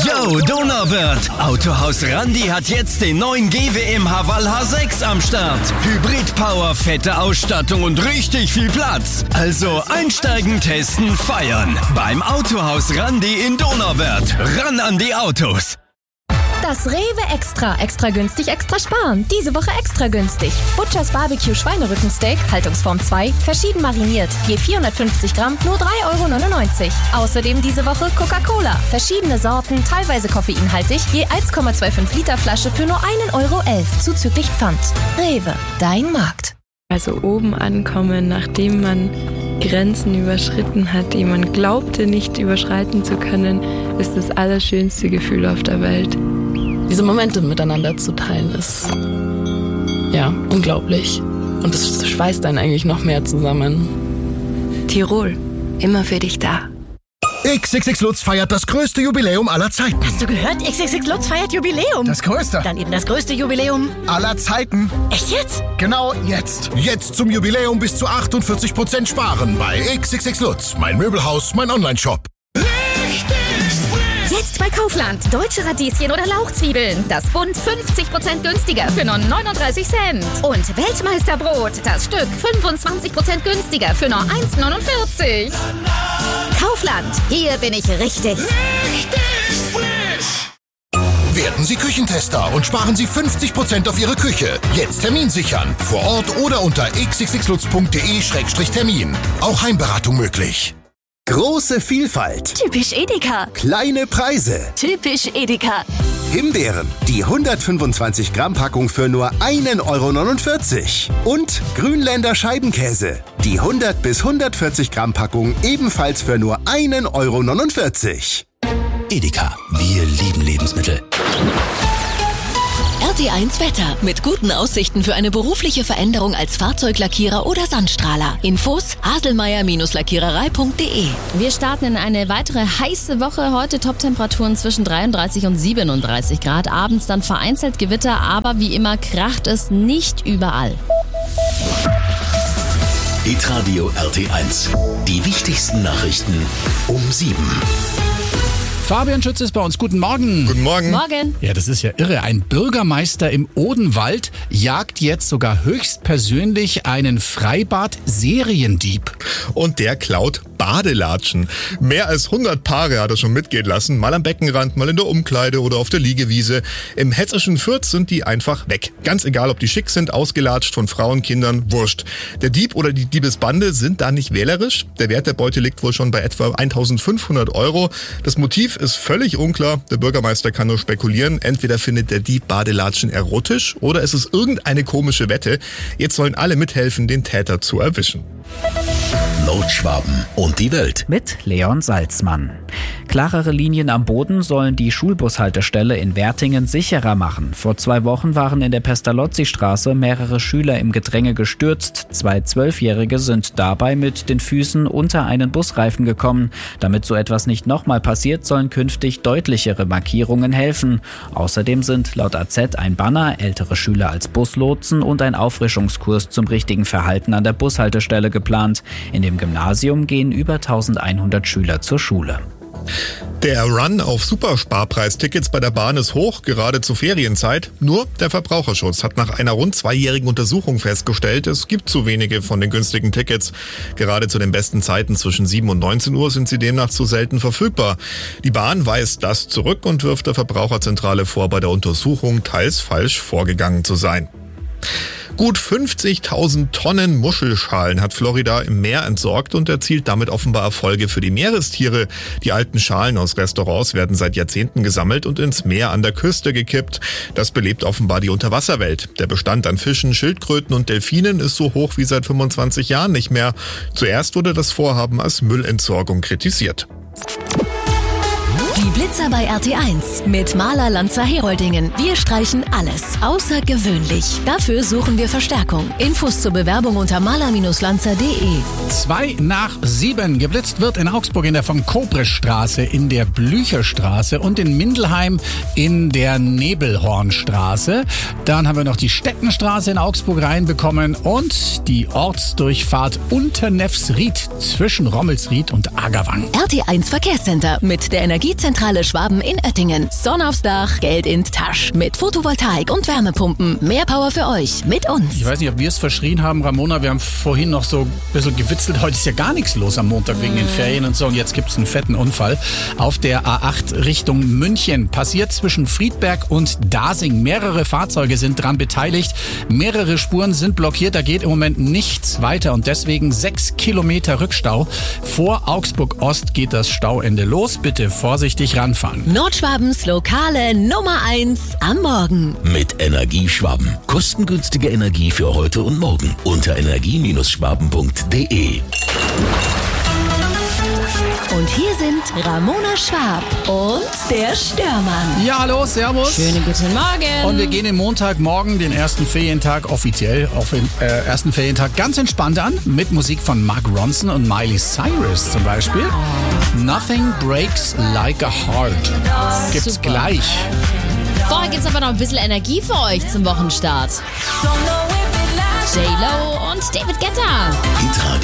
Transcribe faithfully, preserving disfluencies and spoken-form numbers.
Yo, Donauwörth! Autohaus Randi hat jetzt den neuen G W M Haval H sechs am Start. Hybrid-Power, fette Ausstattung und richtig viel Platz. Also einsteigen, testen, feiern. Beim Autohaus Randi in Donauwörth. Ran an die Autos! Das Rewe Extra. Extra günstig, extra sparen. Diese Woche extra günstig. Butchers Barbecue Schweinerückensteak, Haltungsform zwei, verschieden mariniert. Je vierhundertfünfzig Gramm, nur drei Euro neunundneunzig. Außerdem diese Woche Coca-Cola. Verschiedene Sorten, teilweise koffeinhaltig. Je eins Komma fünfundzwanzig Liter Flasche für nur einen Euro elf. Zuzüglich Pfand. Rewe, dein Markt. Also oben ankommen, nachdem man Grenzen überschritten hat, die man glaubte nicht überschreiten zu können, ist das allerschönste Gefühl auf der Welt. Diese Momente miteinander zu teilen ist, ja, unglaublich. Und es schweißt einen eigentlich noch mehr zusammen. Tirol, immer für dich da. X X X Lutz feiert das größte Jubiläum aller Zeiten. Hast du gehört? X X X Lutz feiert Jubiläum. Das größte. Dann eben das größte Jubiläum aller Zeiten. Echt jetzt? Genau jetzt. Jetzt zum Jubiläum bis zu achtundvierzig Prozent sparen bei X X X Lutz. Mein Möbelhaus, mein Online-Shop. Jetzt bei Kaufland. Deutsche Radieschen oder Lauchzwiebeln. Das Bund fünfzig Prozent günstiger für nur neununddreißig Cent. Und Weltmeisterbrot. Das Stück fünfundzwanzig Prozent günstiger für nur eins neunundvierzig. Kaufland. Hier bin ich richtig. Richtig frisch. Werden Sie Küchentester und sparen Sie fünfzig Prozent auf Ihre Küche. Jetzt Termin sichern. Vor Ort oder unter x x x lutz punkt de Schrägstrich Termin. Auch Heimberatung möglich. Große Vielfalt. Typisch Edeka. Kleine Preise. Typisch Edeka. Himbeeren, die hundertfünfundzwanzig Gramm Packung für nur einen Euro neunundvierzig. Und Grünländer Scheibenkäse, die hundert bis hundertvierzig Gramm Packung ebenfalls für nur einen Euro neunundvierzig. Edeka, wir lieben Lebensmittel. R T eins Wetter. Mit guten Aussichten für eine berufliche Veränderung als Fahrzeuglackierer oder Sandstrahler. Infos haselmeier Lackiererei punkt de. Wir starten in eine weitere heiße Woche. Heute Top-Temperaturen zwischen dreiunddreißig und siebenunddreißig Grad. Abends dann vereinzelt Gewitter, aber wie immer kracht es nicht überall. Hitradio R T eins. Die wichtigsten Nachrichten um sieben. Fabian Schütz ist bei uns. Guten Morgen. Guten Morgen. Morgen. Ja, das ist ja irre. Ein Bürgermeister im Odenwald jagt jetzt sogar höchstpersönlich einen Freibad-Seriendieb. Und der klaut Badelatschen. Mehr als hundert Paare hat er schon mitgehen lassen. Mal am Beckenrand, mal in der Umkleide oder auf der Liegewiese. Im hessischen Fürth sind die einfach weg. Ganz egal, ob die schick sind, ausgelatscht von Frauen, Kindern, wurscht. Der Dieb oder die Diebesbande sind da nicht wählerisch. Der Wert der Beute liegt wohl schon bei etwa eintausendfünfhundert Euro. Das Motiv ist völlig unklar. Der Bürgermeister kann nur spekulieren. Entweder findet der Dieb Badelatschen erotisch oder es ist irgendeine komische Wette. Jetzt sollen alle mithelfen, den Täter zu erwischen. Nordschwaben und die Welt. Mit Leon Salzmann. Klarere Linien am Boden sollen die Schulbushaltestelle in Wertingen sicherer machen. Vor zwei Wochen waren in der Pestalozzi-Straße mehrere Schüler im Gedränge gestürzt. Zwei Zwölfjährige sind dabei mit den Füßen unter einen Busreifen gekommen. Damit so etwas nicht nochmal passiert, sollen künftig deutlichere Markierungen helfen. Außerdem sind laut A Z ein Banner, ältere Schüler als Buslotsen und ein Auffrischungskurs zum richtigen Verhalten an der Bushaltestelle geplant. In dem Gymnasium gehen über eintausendeinhundert Schüler zur Schule. Der Run auf Supersparpreistickets bei der Bahn ist hoch, gerade zur Ferienzeit. Nur der Verbraucherschutz hat nach einer rund zweijährigen Untersuchung festgestellt, es gibt zu wenige von den günstigen Tickets. Gerade zu den besten Zeiten zwischen sieben und neunzehn Uhr sind sie demnach zu selten verfügbar. Die Bahn weist das zurück und wirft der Verbraucherzentrale vor, bei der Untersuchung teils falsch vorgegangen zu sein. Gut fünfzigtausend Tonnen Muschelschalen hat Florida im Meer entsorgt und erzielt damit offenbar Erfolge für die Meerestiere. Die alten Schalen aus Restaurants werden seit Jahrzehnten gesammelt und ins Meer an der Küste gekippt. Das belebt offenbar die Unterwasserwelt. Der Bestand an Fischen, Schildkröten und Delfinen ist so hoch wie seit fünfundzwanzig Jahren nicht mehr. Zuerst wurde das Vorhaben als Müllentsorgung kritisiert. Die Blitzer bei R T eins mit Maler Lanza Heroldingen. Wir streichen alles außergewöhnlich. Dafür suchen wir Verstärkung. Infos zur Bewerbung unter maler Lanza punkt de. Zwei nach sieben. Geblitzt wird in Augsburg in der von Kobrischstraße, in der Blücherstraße und in Mindelheim in der Nebelhornstraße. Dann haben wir noch die Stettenstraße in Augsburg reinbekommen und die Ortsdurchfahrt Unternefsried zwischen Rommelsried und Agerwang. R T eins Verkehrscenter mit der Energiezentrale Zentrale Schwaben in Oettingen. Sonne aufs Dach, Geld in die Tasche. Mit Photovoltaik und Wärmepumpen. Mehr Power für euch mit uns. Ich weiß nicht, ob wir es verschrien haben, Ramona. Wir haben vorhin noch so ein bisschen gewitzelt. Heute ist ja gar nichts los am Montag wegen den Ferien und so. Und jetzt gibt es einen fetten Unfall. Auf der A acht Richtung München. Passiert zwischen Friedberg und Dasing. Mehrere Fahrzeuge sind dran beteiligt. Mehrere Spuren sind blockiert. Da geht im Moment nichts weiter. Und deswegen sechs Kilometer Rückstau. Vor Augsburg Ost geht das Stauende los. Bitte vorsichtig ranfahren. Nordschwabens lokale Nummer eins am Morgen. Mit Energieschwaben. Kostengünstige Energie für heute und morgen. Unter energie Schwaben punkt de. Und hier sind Ramona Schwab und der Störmann. Ja, hallo, servus. Schönen guten Morgen. Und wir gehen den Montagmorgen, den ersten Ferientag offiziell, auf den äh, ersten Ferientag ganz entspannt an. Mit Musik von Mark Ronson und Miley Cyrus zum Beispiel. Nothing breaks like a heart. Gibt's Super. gleich. Vorher gibt's aber noch ein bisschen Energie für euch zum Wochenstart. J-Lo und David Guetta.